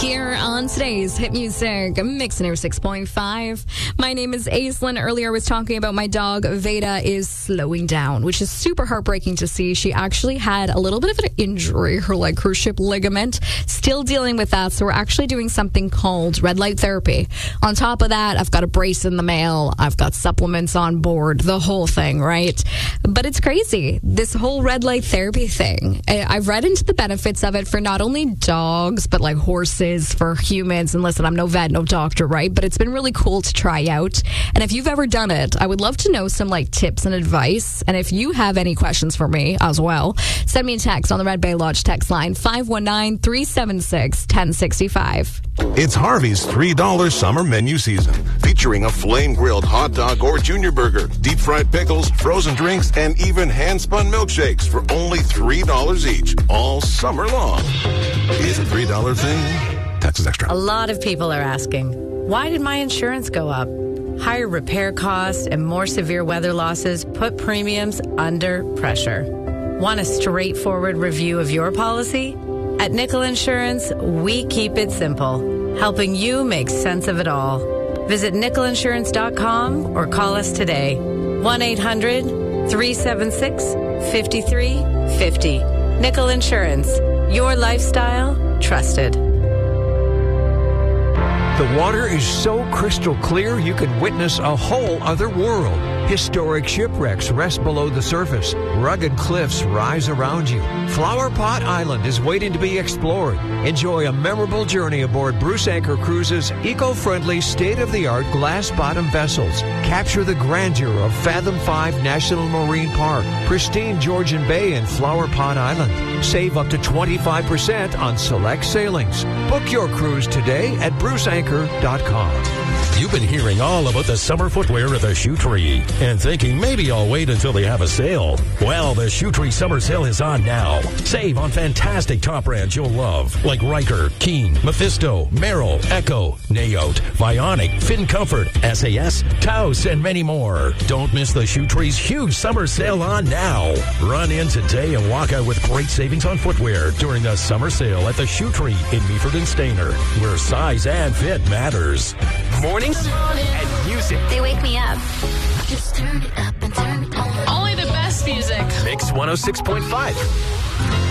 Here on today's Hit Music Mix 6.5. My name is Aislinn. Earlier I was talking about my dog Veda is slowing down, which is super heartbreaking to see. She actually had a little bit of an injury, her cruciate ligament. Still dealing with that, so we're actually doing something called red light therapy. On top of that, I've got a brace in the mail. I've got supplements on board, the whole thing, right? But it's crazy, this whole red light therapy thing. I've read into the benefits of it for not only dogs, but horses, for humans. And listen, I'm no vet, no doctor, right? But it's been really cool to try out. And if you've ever done it, I would love to know some tips and advice. And if you have any questions for me as well, send me a text on the Red Bay Lodge text line, 519-376-1065. It's Harvey's $3 summer menu season, featuring a flame-grilled hot dog or junior burger, deep-fried pickles, frozen drinks, and even hand-spun milkshakes for only $3 each, all summer long. Is a $3 thing? Taxes extra. A lot of people are asking, why did my insurance go up? Higher repair costs and more severe weather losses put premiums under pressure. Want a straightforward review of your policy? At Nickel Insurance, we keep it simple, helping you make sense of it all. Visit nickelinsurance.com or call us today. 1-800-376-5350. Nickel Insurance, your lifestyle trusted. The water is so crystal clear you can witness a whole other world. Historic shipwrecks rest below the surface. Rugged cliffs rise around you. Flower Pot Island is waiting to be explored. Enjoy a memorable journey aboard Bruce Anchor Cruises' eco-friendly, state-of-the-art glass-bottom vessels. Capture the grandeur of Fathom 5 National Marine Park, pristine Georgian Bay, and Flower Pot Island. Save up to 25% on select sailings. Book your cruise today at bruceanchor.com. You've been hearing all about the summer footwear at the Shoe Tree and thinking maybe I'll wait until they have a sale. Well, the Shoe Tree summer sale is on now. Save on fantastic top brands you'll love, like Riker, Keen, Mephisto, Merrill, Echo, Naote, Vionic, Fin Comfort, SAS, Taos, and many more. Don't miss the Shoe Tree's huge summer sale on now. Run in today and walk out with great savings on footwear during the summer sale at the Shoe Tree in Meaford and Stayner, where size and fit matters. Mornings and music. They wake me up. Just turn it up and turn it on. Only the best music. Mix 106.5.